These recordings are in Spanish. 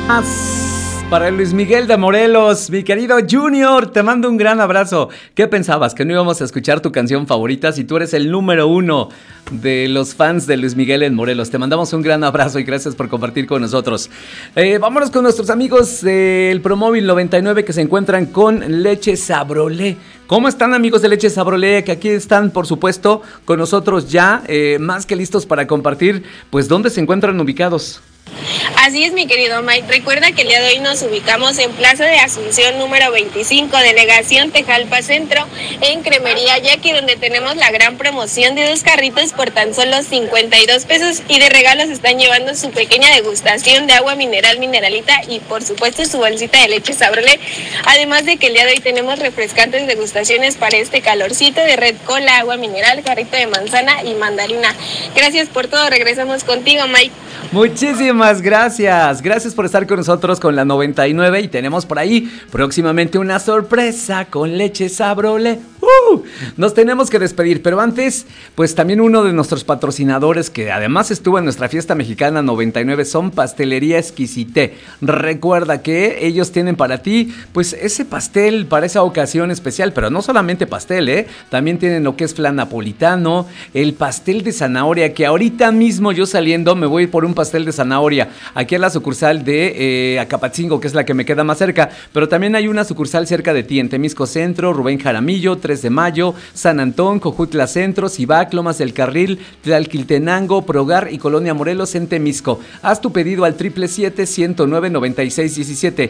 Para Luis Miguel de Morelos, mi querido Junior, te mando un gran abrazo. ¿Qué pensabas? ¿Que no íbamos a escuchar tu canción favorita si tú eres el número uno de los fans de Luis Miguel en Morelos? Te mandamos un gran abrazo y gracias por compartir con nosotros. Vámonos con nuestros amigos del Promóvil 99 que se encuentran con Leche Sabrolé. ¿Cómo están, amigos de Leche Sabrolé? Que aquí están, por supuesto, con nosotros ya, más que listos para compartir, pues, dónde se encuentran ubicados. Así es, mi querido Mike. Recuerda que el día de hoy nos ubicamos en Plaza de Asunción número 25, Delegación Tejalpa Centro, en Cremería Jackie, donde tenemos la gran promoción de 2 carritos por tan solo 52 pesos y de regalos están llevando su pequeña degustación de agua mineral Mineralita y por supuesto su bolsita de leche Sabrolé. Además de que el día de hoy tenemos refrescantes degustaciones para este calorcito de Red Cola, agua mineral, jarrito de manzana y mandarina. Gracias por todo. Regresamos contigo, Mike. Muchísimas gracias. Gracias por estar con nosotros con la 99 y tenemos por ahí próximamente una sorpresa con Leche Sabrolé. Nos tenemos que despedir, pero antes, pues también uno de nuestros patrocinadores que además estuvo en nuestra fiesta mexicana 99 son Pastelería Exquisité. Recuerda que ellos tienen para ti, pues ese pastel para esa ocasión especial, pero no solamente pastel, también tienen lo que es flan napolitano, el pastel de zanahoria, que ahorita mismo yo saliendo me voy por un pastel de zanahoria, aquí a la sucursal de Acapatzingo, que es la que me queda más cerca, pero también hay una sucursal cerca de ti, en Temisco Centro, Rubén Jaramillo, 3 de Mayo, San Antón, Cojutla Centro, Cibac, Lomas del Carril, Tlalquiltenango, Progar y Colonia Morelos en Temisco. Haz tu pedido al 777-109-9617,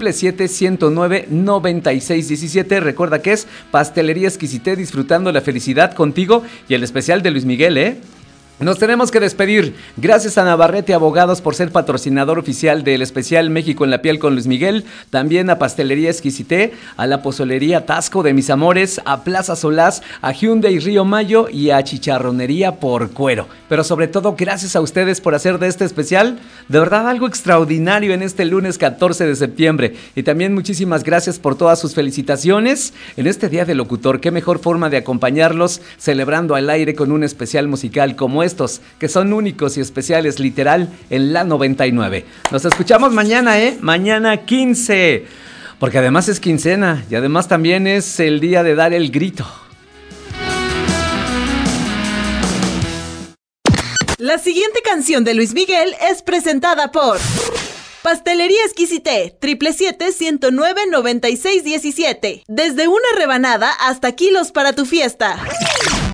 777-109-9617. Recuerda que es Pastelería Exquisité, disfrutando la felicidad contigo y el especial de Luis Miguel, Nos tenemos que despedir. Gracias a Navarrete Abogados por ser patrocinador oficial del especial México en la piel con Luis Miguel. También a Pastelería Exquisité, a la Pozolería Tasco de mis amores, a Plaza Solás, a Hyundai Río Mayo y a Chicharronería por Cuero. Pero sobre todo, gracias a ustedes por hacer de este especial de verdad algo extraordinario en este lunes 14 de septiembre. Y también muchísimas gracias por todas sus felicitaciones en este Día del Locutor. Qué mejor forma de acompañarlos celebrando al aire con un especial musical como estos, que son únicos y especiales literal en la 99. Nos escuchamos mañana, mañana 15, porque además es quincena y además también es el día de dar el grito. La siguiente canción de Luis Miguel es presentada por Pastelería Exquisité, 777-109-9617. Desde una rebanada hasta kilos para tu fiesta.